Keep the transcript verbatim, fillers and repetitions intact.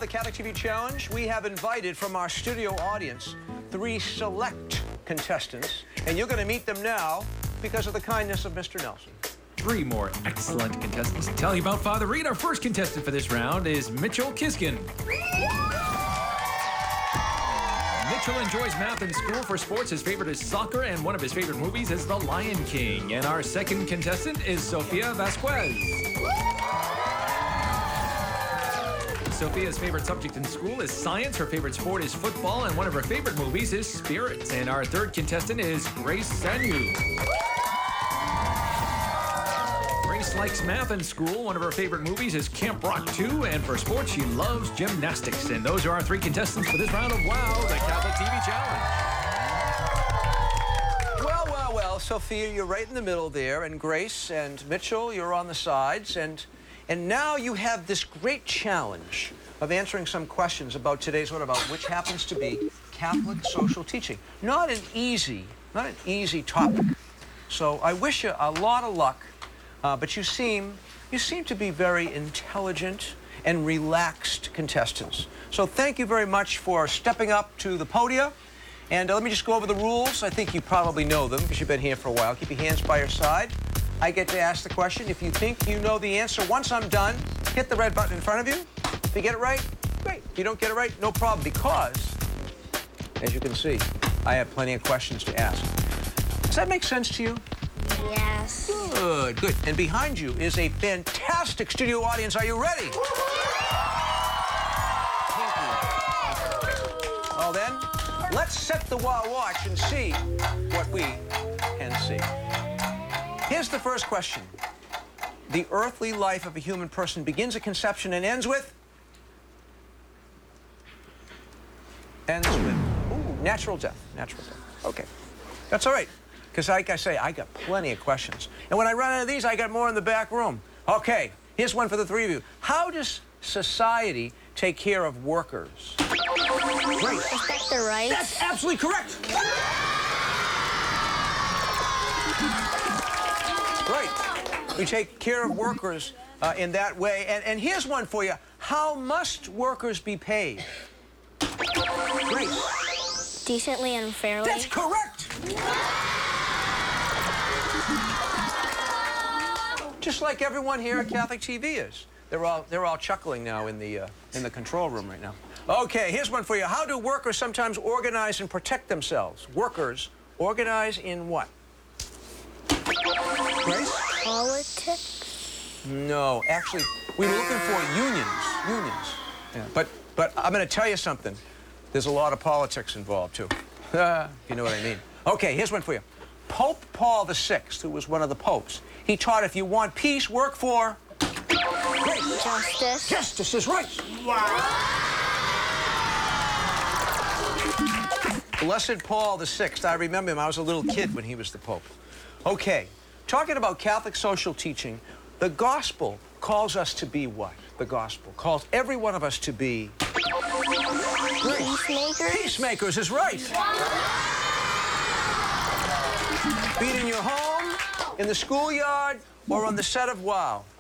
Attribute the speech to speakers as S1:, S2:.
S1: the Catholic T V Challenge, we have invited from our studio audience three select contestants, and you're going to meet them now because of the kindness of Mister Nelson.
S2: Three more excellent contestants to tell you about Father Reed. Our first contestant for this round is Mitchell Kiskin. Mitchell enjoys math in school. For sports, his favorite is soccer, and one of his favorite movies is The Lion King. And our second contestant is Sofia Vasquez. Sophia's favorite subject in school is science. Her favorite sport is football, and one of her favorite movies is Spirits. And our third contestant is Grace Sanyu. Grace likes math in school. One of her favorite movies is Camp Rock two, and for sports, she loves gymnastics. And those are our three contestants for this round of WOW, the Catholic T V Challenge.
S1: Well, well, well, Sophia, you're right in the middle there, and Grace and Mitchell, you're on the sides, and and now you have this great challenge of answering some questions about today's what about, which happens to be Catholic social teaching. Not an easy, not an easy topic. So I wish you a lot of luck. Uh, but you seem, you seem to be very intelligent and relaxed contestants. So thank you very much for stepping up to the podium. And uh, let me just go over the rules. I think you probably know them because you've been here for a while. Keep your hands by your side. I get to ask the question. If you think you know the answer, once I'm done, hit the red button in front of you. If you get it right, great. If you don't get it right, no problem, because, as you can see, I have plenty of questions to ask. Does that make sense to you?
S3: Yes.
S1: Good, good. And behind you is a fantastic studio audience. Are you ready? Well then, let's set the WOW watch and see what we can see. Here's the first question. The earthly life of a human person begins at conception and ends with? Ends with, ooh, natural death. Natural death. Okay. That's all right. Because like I say, I got plenty of questions. And when I run out of these, I got more in the back room. Okay, here's one for the three of you. How does society take care of workers? Great.
S3: Respect their rights.
S1: That's absolutely correct. Right. We take care of workers uh, in that way. And, and here's one for you. How must workers be paid? Great.
S3: Decently and fairly.
S1: That's correct. Just like everyone here at Catholic T V is. They're all, they're all chuckling now in the, uh, in the control room right now. Okay, here's one for you. How do workers sometimes organize and protect themselves? Workers organize in what? Grace?
S3: Politics?
S1: No, actually, we were looking for unions. Unions. Yeah. But, but I'm going to tell you something. There's a lot of politics involved, too. You know what I mean. Okay, here's one for you. Pope Paul the Sixth, who was one of the popes, he taught if you want peace, work for...
S3: Justice.
S1: Justice is right. Wow. Blessed Paul the Sixth. I remember him. I was a little kid when he was the Pope. Okay, talking about Catholic social teaching, the gospel calls us to be what? The gospel calls every one of us to be...
S3: Peacemakers?
S1: Peacemakers is right. Be it in your home, in the schoolyard, or on the set of WOW.